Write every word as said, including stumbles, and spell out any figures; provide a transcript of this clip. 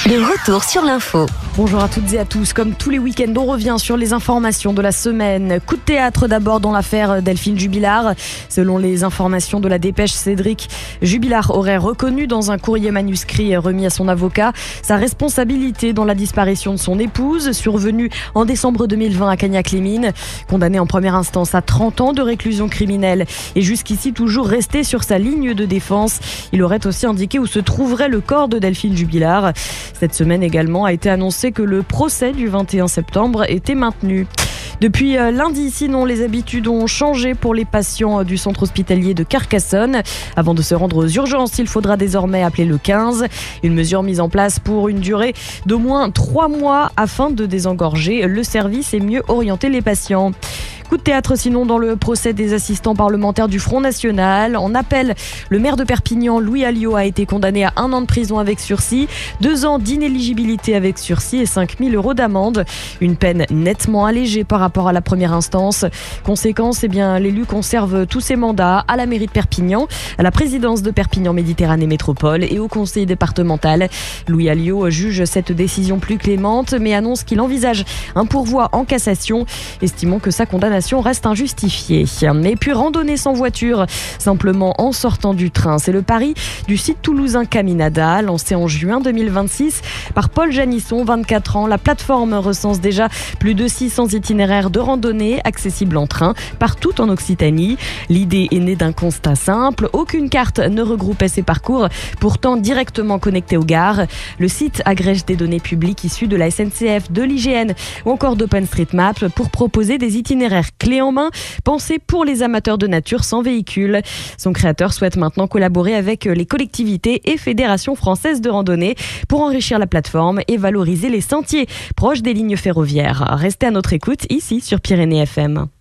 Le retour sur l'info. Bonjour à toutes et à tous. Comme tous les week-ends, on revient sur les informations de la semaine. Coup de théâtre d'abord dans l'affaire Delphine Jubilard. Selon les informations de la dépêche, Cédric Jubilard aurait reconnu dans un courrier manuscrit remis à son avocat sa responsabilité dans la disparition de son épouse, survenue en décembre deux mille vingt à Cagnac-les-Mines. Condamné en première instance à trente ans de réclusion criminelle et jusqu'ici toujours resté sur sa ligne de défense. Il aurait aussi indiqué où se trouverait le corps de Delphine Jubilard. Cette semaine également a été annoncé que le procès du vingt et un septembre était maintenu. Depuis lundi, sinon, les habitudes ont changé pour les patients du centre hospitalier de Carcassonne. Avant de se rendre aux urgences, il faudra désormais appeler le quinze. Une mesure mise en place pour une durée d'au moins trois mois afin de désengorger le service et mieux orienter les patients. Coup de théâtre sinon dans le procès des assistants parlementaires du Front National. En appel, le maire de Perpignan, Louis Alliot, a été condamné à un an de prison avec sursis, deux ans d'inéligibilité avec sursis et cinq mille euros d'amende. Une peine nettement allégée par rapport à la première instance. Conséquence, eh bien, l'élu conserve tous ses mandats à la mairie de Perpignan, à la présidence de Perpignan Méditerranée Métropole et au conseil départemental. Louis Alliot juge cette décision plus clémente, mais annonce qu'il envisage un pourvoi en cassation, estimant que sa condamnation reste injustifiée. Et puis randonnée sans voiture, simplement en sortant du train. C'est le pari du site toulousain Caminada, lancé en juin deux mille vingt-six par Paul Janisson, vingt-quatre ans. La plateforme recense déjà plus de six cents itinéraires de randonnée accessibles en train partout en Occitanie. L'idée est née d'un constat simple. Aucune carte ne regroupait ces parcours, pourtant directement connectés aux gares. Le site agrège des données publiques issues de la S N C F, de l'I G N ou encore d'OpenStreetMap pour proposer des itinéraires clés en main, pensé pour les amateurs de nature sans véhicule. Son créateur souhaite maintenant collaborer avec les collectivités et fédérations françaises de randonnée pour enrichir la plateforme et valoriser les sentiers proches des lignes ferroviaires. Restez à notre écoute ici sur Pyrénées F M.